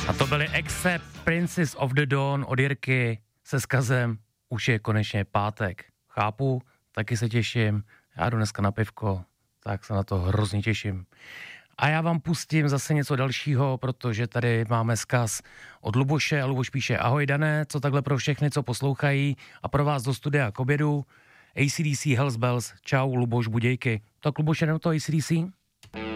A to byly Exe, Princess of the Dawn od Jirky se vzkazem už je konečně pátek. Chápu, taky se těším, já jdu dneska na pivko, tak se na to hrozně těším. A já vám pustím zase něco dalšího, protože tady máme vzkaz od Luboše a Luboš píše: ahoj Dané, co takhle pro všechny, co poslouchají a pro vás do studia k obědu. AC/DC Hells Bells, čau Luboš, budějky. Tak Luboš, jdem to AC/DC?